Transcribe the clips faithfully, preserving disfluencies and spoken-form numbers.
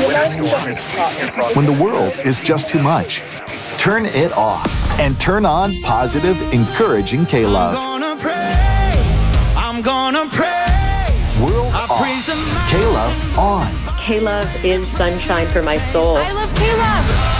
When the world is just too much, turn it off and turn on positive, encouraging K-Love. I'm gonna praise, I'm gonna praise. World I off, praise the K-Love on. K-Love is sunshine for my soul. I love K-Love.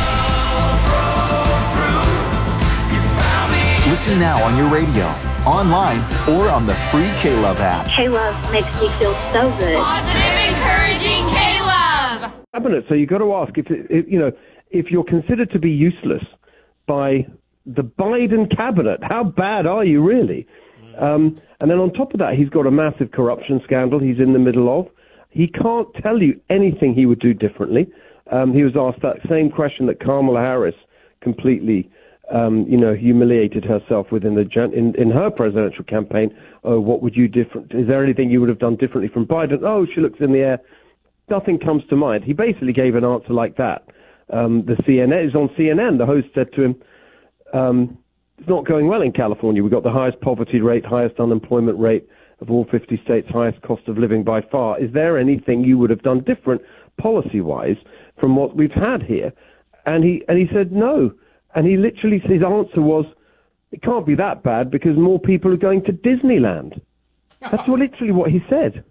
Listen now on your radio, online, or on the free K-Love app. K-Love makes me feel so good. Positive, encouraging K-Love. Cabinet. So you've got to ask if, if you know if you're considered to be useless by the Biden cabinet, how bad are you really? Um, and then on top of that, he's got a massive corruption scandal he's in the middle of. He can't tell you anything he would do differently. Um, he was asked that same question that Kamala Harris completely. Um, you know, humiliated herself within the in, in her presidential campaign. Oh, what would you different? Is there anything you would have done differently from Biden? Oh, she looks in the air. Nothing comes to mind. He basically gave an answer like that. Um, the C N N is on C N N. The host said to him, um, "It's not going well in California. We've got the highest poverty rate, highest unemployment rate of all fifty states, highest cost of living by far. Is there anything you would have done different, policy-wise, from what we've had here?" And he and he said no. And he literally, his answer was, it can't be that bad because more people are going to Disneyland. That's what, literally what he said.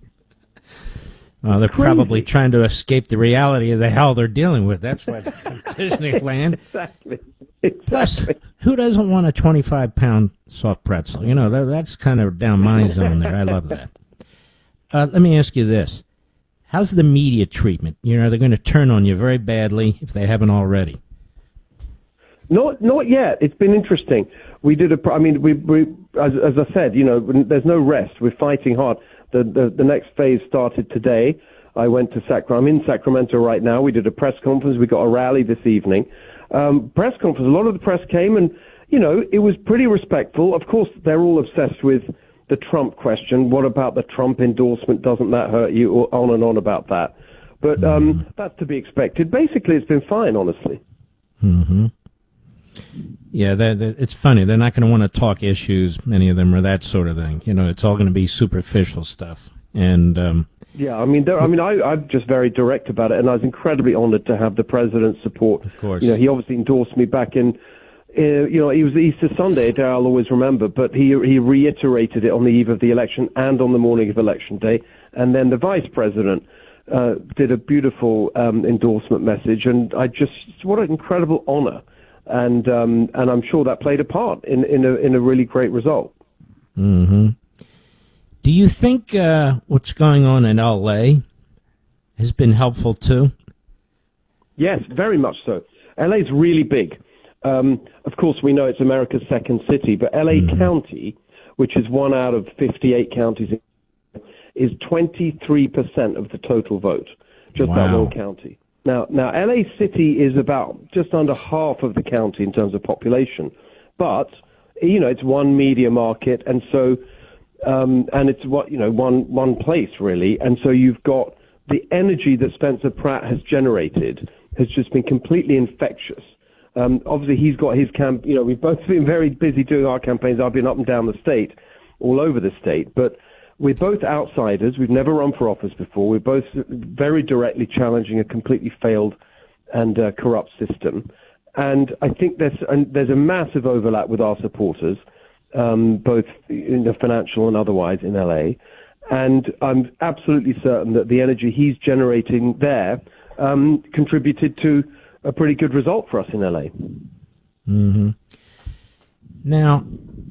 Well, they're Crazy. probably trying to escape the reality of the hell they're dealing with. That's why Disneyland. Exactly. exactly. Plus, who doesn't want a twenty-five pound soft pretzel? You know, that, that's kind of down my zone there. I love that. Uh, let me ask you this. How's the media treatment? You know, they're going to turn on you very badly if they haven't already. Not, not yet. It's been interesting. We did a. I mean, we, we as, as I said, you know, there's no rest. We're fighting hard. The, the, the next phase started today. I went to Sacramento. I'm in Sacramento right now. We did a press conference. We got a rally this evening. Um, press conference. A lot of the press came, and you know, it was pretty respectful. Of course, they're all obsessed with the Trump question. What about the Trump endorsement? Doesn't that hurt you? Or on and on about that. But um, that's to be expected. Basically, it's been fine, honestly. Mm-hmm. Yeah, they're, they're, it's funny. They're not going to want to talk issues, many of them, or that sort of thing. You know, it's all going to be superficial stuff. And um, yeah, I mean, I mean, I, I'm just very direct about it, and I was incredibly honored to have the president's support. Of course, you know, he obviously endorsed me back in, uh, you know, it was Easter Sunday, a day I'll always remember. But he he reiterated it on the eve of the election and on the morning of election day, and then the vice president uh, did a beautiful um, endorsement message, and I just what an incredible honor. And um, and I'm sure that played a part in in a in a really great result. Mm-hmm. Do you think uh, what's going on in L A has been helpful too? Yes, very much so. L A is really big. Um, of course, we know it's America's second city, but L A mm-hmm. County, which is one out of fifty-eight counties, is twenty-three percent of the total vote. Just wow. that one county. Now, now, L A City is about just under half of the county in terms of population, but you know it's one media market, and so um, and it's what you know one one place really, and so you've got the energy that Spencer Pratt has generated has just been completely infectious. Um, obviously, he's got his camp. You know, we've both been very busy doing our campaigns. I've been up and down the state, all over the state, but. We're both outsiders. We've never run for office before. We're both very directly challenging a completely failed and uh, corrupt system. And I think there's, and there's a massive overlap with our supporters, um, both in the financial and otherwise in L A. And I'm absolutely certain that the energy he's generating there um, contributed to a pretty good result for us in L A. Mm-hmm. Now,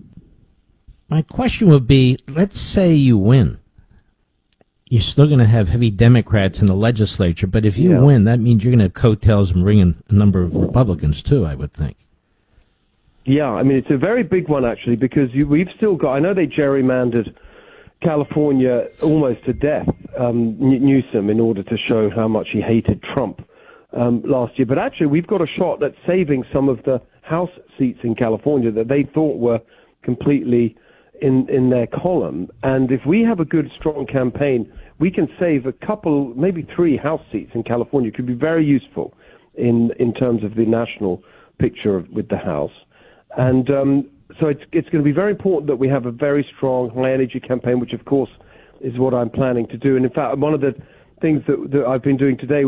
my question would be, let's say you win. You're still going to have heavy Democrats in the legislature, but if you yeah. win, that means you're going to have coattails and bring in a number of Republicans, too, I would think. Yeah, I mean, it's a very big one, actually, because you, we've still got, I know they gerrymandered California almost to death, um, Newsom, in order to show how much he hated Trump um, last year. But actually, we've got a shot at saving some of the House seats in California that they thought were completely in in their column. And if we have a good, strong campaign, we can save a couple, maybe three House seats in California. It could be very useful in in terms of the national picture of, with the House. And um, so it's it's going to be very important that we have a very strong, high-energy campaign, which, of course, is what I'm planning to do. And, in fact, one of the things that, that I've been doing today